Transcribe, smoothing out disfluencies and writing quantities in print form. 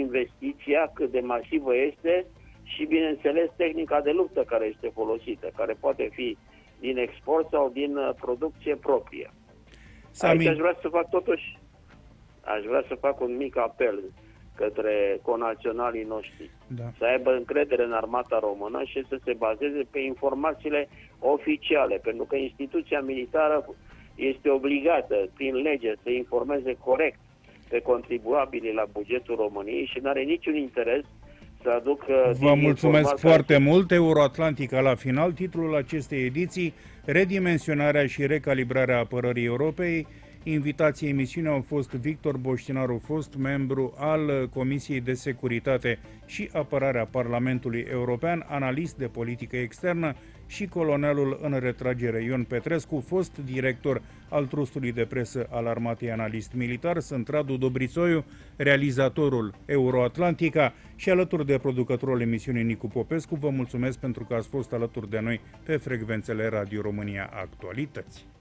investiția, cât de masivă este și, bineînțeles, tehnica de luptă care este folosită, care poate fi din export sau din producție proprie. Aici aș vrea să fac un mic apel către conaționalii noștri, să aibă încredere în armata română și să se bazeze pe informațiile oficiale, pentru că instituția militară este obligată prin lege să informeze corect pe contribuabilii la bugetul României și nu are niciun interes să aducă... Vă mulțumesc foarte mult. Euroatlantica la final, titlul acestei ediții, redimensionarea și recalibrarea apărării Europei. Invitații emisiunii au fost Victor Boștinaru, fost membru al Comisiei de Securitate și Apărare a Parlamentului European, analist de politică externă, și colonelul în retragere Ion Petrescu, fost director al trustului de presă al Armatei, analist militar. Sunt Radu Dobrițoiu, realizatorul Euroatlantica, și alături de producătorul emisiunii Nicu Popescu. Vă mulțumesc pentru că ați fost alături de noi pe frecvențele Radio România Actualități.